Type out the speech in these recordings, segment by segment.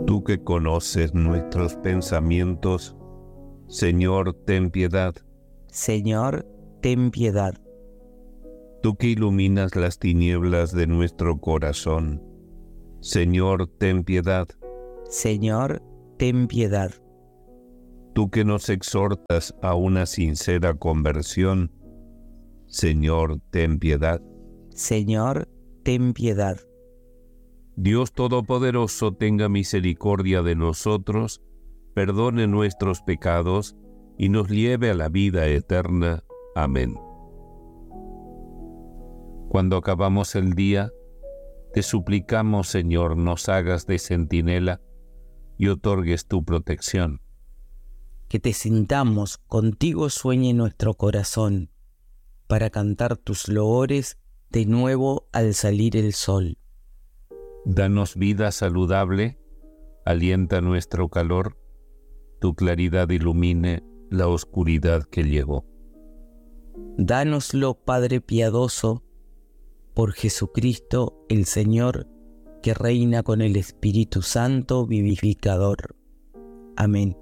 Tú que conoces nuestros pensamientos, Señor, ten piedad. Señor, ten piedad. Tú que iluminas las tinieblas de nuestro corazón, Señor, ten piedad. Señor, ten piedad. Tú que nos exhortas a una sincera conversión, Señor, ten piedad. Señor, ten piedad. Dios Todopoderoso tenga misericordia de nosotros, perdone nuestros pecados y nos lleve a la vida eterna. Amén. Cuando acabamos el día, te suplicamos, Señor, nos hagas de centinela y otorgues tu protección. Que te sintamos, contigo sueñe nuestro corazón, para cantar tus loores de nuevo al salir el sol. Danos vida saludable, alienta nuestro calor, tu claridad ilumine la oscuridad que llegó. Dánoslo, Padre piadoso, por Jesucristo el Señor, que reina con el Espíritu Santo vivificador. Amén.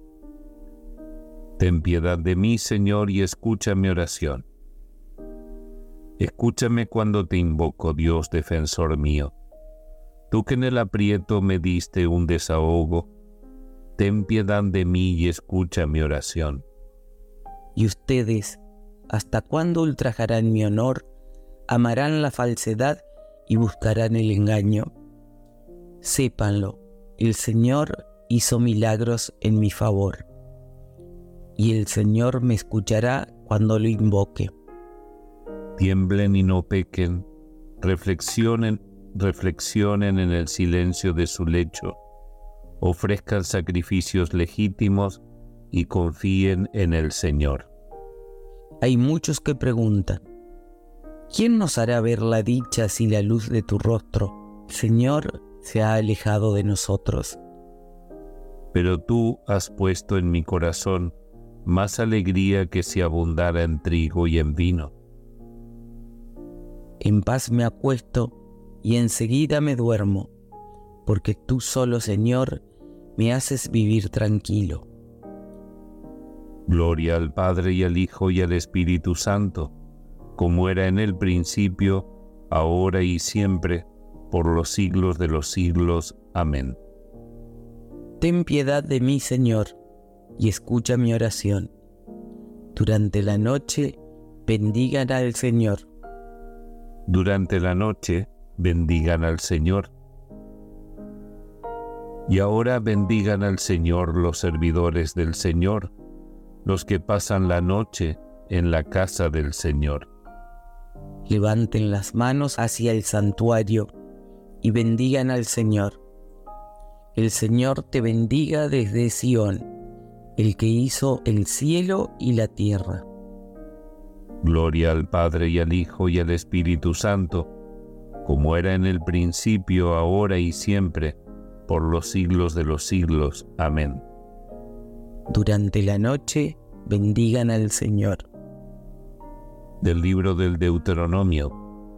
Ten piedad de mí, Señor, y escucha mi oración. Escúchame cuando te invoco, Dios defensor mío. Tú que en el aprieto me diste un desahogo, ten piedad de mí y escucha mi oración. Y ustedes, ¿hasta cuándo ultrajarán mi honor? Amarán la falsedad y buscarán el engaño. Sépanlo, el Señor hizo milagros en mi favor, y el Señor me escuchará cuando lo invoque. Tiemblen y no pequen, reflexionen en el silencio de su lecho, ofrezcan sacrificios legítimos y confíen en el Señor. Hay muchos que preguntan, ¿quién nos hará ver la dicha si la luz de tu rostro, Señor, se ha alejado de nosotros? Pero tú has puesto en mi corazón más alegría que si abundara en trigo y en vino. En paz me acuesto y enseguida me duermo, porque tú solo, Señor, me haces vivir tranquilo. Gloria al Padre y al Hijo y al Espíritu Santo, como era en el principio, ahora y siempre, por los siglos de los siglos. Amén. Ten piedad de mí, Señor, y escucha mi oración. Durante la noche, bendigan al Señor. Durante la noche, bendigan al Señor. Y ahora bendigan al Señor los servidores del Señor, los que pasan la noche en la casa del Señor. Levanten las manos hacia el santuario y bendigan al Señor. El Señor te bendiga desde Sión, el que hizo el cielo y la tierra. Gloria al Padre y al Hijo y al Espíritu Santo, como era en el principio, ahora y siempre, por los siglos de los siglos. Amén. Durante la noche, bendigan al Señor. Del libro del Deuteronomio.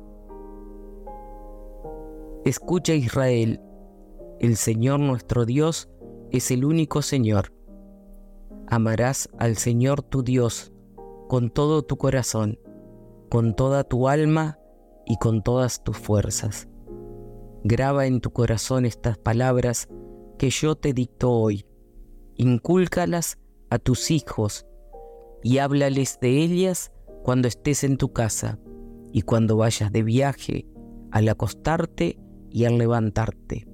Escucha, Israel, el Señor nuestro Dios es el único Señor. Amarás al Señor tu Dios con todo tu corazón, con toda tu alma y con todas tus fuerzas. Graba en tu corazón estas palabras que yo te dicto hoy. Incúlcalas a tus hijos y háblales de ellas cuando estés en tu casa y cuando vayas de viaje, al acostarte y al levantarte.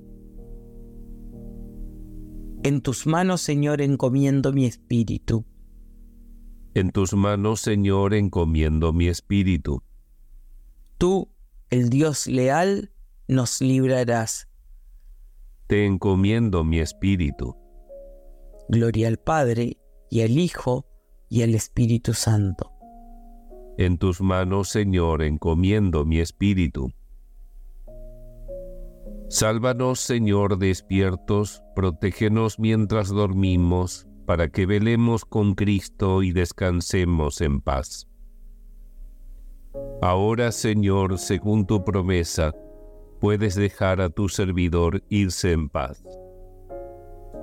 En tus manos, Señor, encomiendo mi espíritu. En tus manos, Señor, encomiendo mi espíritu. Tú, el Dios leal, nos librarás. Te encomiendo mi espíritu. Gloria al Padre, y al Hijo, y al Espíritu Santo. En tus manos, Señor, encomiendo mi espíritu. Sálvanos, Señor, despiertos, protégenos mientras dormimos, para que velemos con Cristo y descansemos en paz. Ahora, Señor, según tu promesa, puedes dejar a tu servidor irse en paz.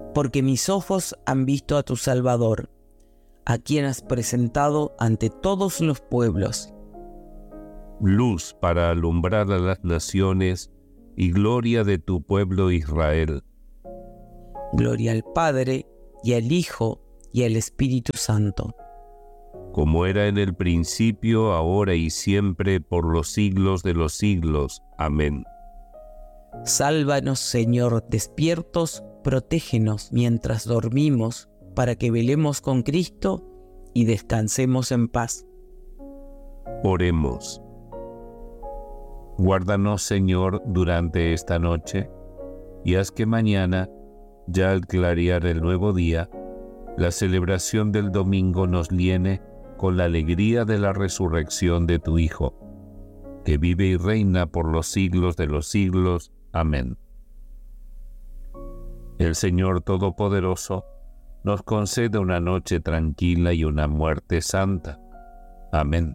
porque mis ojos han visto a tu Salvador, a quien has presentado ante todos los pueblos. Luz para alumbrar a las naciones y gloria de tu pueblo Israel. Gloria al Padre, y al Hijo, y al Espíritu Santo. Como era en el principio, ahora y siempre, por los siglos de los siglos. Amén. Sálvanos, Señor, despiertos, protégenos mientras dormimos, para que velemos con Cristo y descansemos en paz. Oremos. Guárdanos, Señor, durante esta noche, y haz que mañana, ya al clarear el nuevo día, la celebración del domingo nos llene con la alegría de la resurrección de tu Hijo, que vive y reina por los siglos de los siglos. Amén. El Señor Todopoderoso nos concede una noche tranquila y una muerte santa. Amén.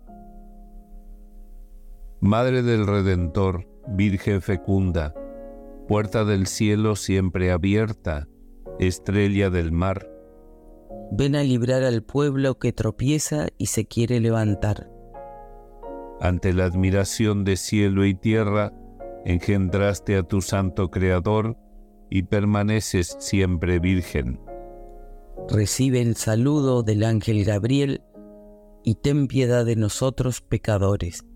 Madre del Redentor, Virgen fecunda, puerta del cielo siempre abierta, estrella del mar, ven a librar al pueblo que tropieza y se quiere levantar. ante la admiración de cielo y tierra, engendraste a tu santo Creador y permaneces siempre virgen. Recibe el saludo del ángel Gabriel y ten piedad de nosotros pecadores.